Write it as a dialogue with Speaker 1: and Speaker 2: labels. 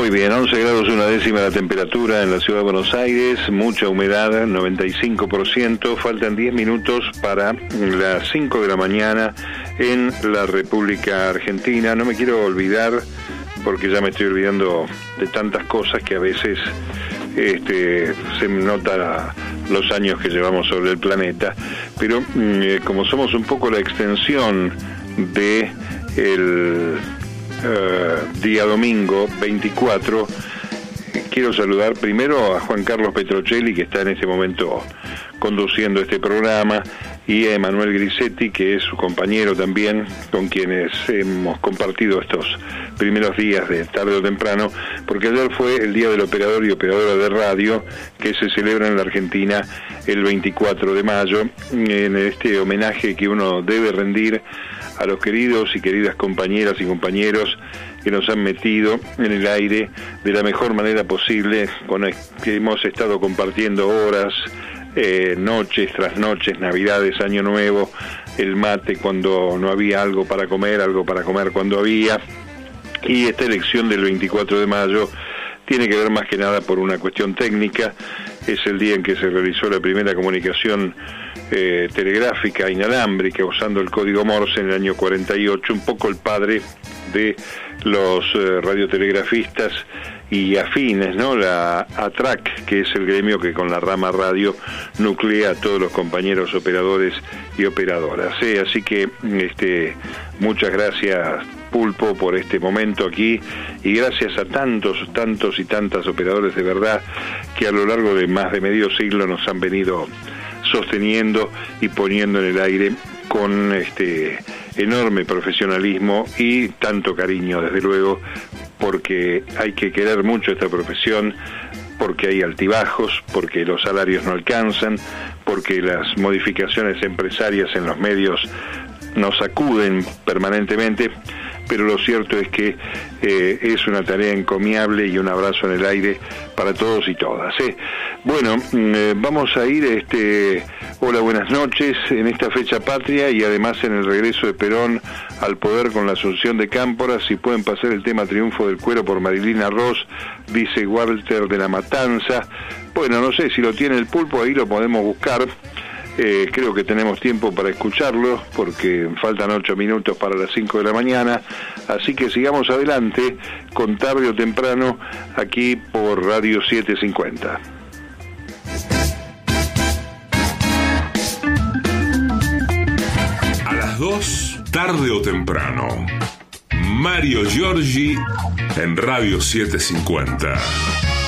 Speaker 1: Muy bien, 11 grados 1/10 la temperatura en la ciudad de Buenos Aires, mucha humedad, 95%, faltan 10 minutos para las 5 de la mañana en la República Argentina. No me quiero olvidar, porque ya me estoy olvidando de tantas cosas que a veces se nota los años que llevamos sobre el planeta, pero como somos un poco la extensión de el día domingo 24, quiero saludar primero a Juan Carlos Petrocelli, que está en este momento conduciendo este programa, y a Emanuel Grisetti, que es su compañero también, con quienes hemos compartido estos primeros días de tarde o temprano, porque ayer fue el Día del Operador y Operadora de Radio, que se celebra en la Argentina el 24 de mayo, en este homenaje que uno debe rendir a los queridos y queridas compañeras y compañeros que nos han metido en el aire de la mejor manera posible, con que hemos estado compartiendo horas, noches tras noches, Navidades, Año Nuevo, el mate cuando no había algo para comer cuando había, y esta elección del 24 de mayo tiene que ver más que nada por una cuestión técnica. Es el día en que se realizó la primera comunicación telegráfica inalámbrica usando el código Morse en el año 48, un poco el padre de los radiotelegrafistas y afines, ¿no? La ATRAC, que es el gremio que con la rama radio nuclea a todos los compañeros operadores y operadoras. Así que muchas gracias, Pulpo, por este momento aquí, y gracias a tantos y tantas operadores de verdad que a lo largo de más de medio siglo nos han venido sosteniendo y poniendo en el aire con enorme profesionalismo y tanto cariño, desde luego, porque hay que querer mucho esta profesión, porque hay altibajos, porque los salarios no alcanzan, porque las modificaciones empresarias en los medios nos sacuden permanentemente, pero lo cierto es que es una tarea encomiable, y un abrazo en el aire para todos y todas. Bueno, vamos a ir, hola, buenas noches, en esta fecha patria y además en el regreso de Perón al poder con la asunción de Cámpora. Si pueden pasar el tema Triunfo del Cuero por Marilina Ross, dice Walter de la Matanza. Bueno, no sé si lo tiene el Pulpo, ahí lo podemos buscar. Creo que tenemos tiempo para escucharlo, porque faltan 8 minutos para las 5 de la mañana, así que sigamos adelante con Tarde o Temprano, aquí por Radio 750.
Speaker 2: A las 2, Tarde o Temprano. Mario Giorgi en Radio 750.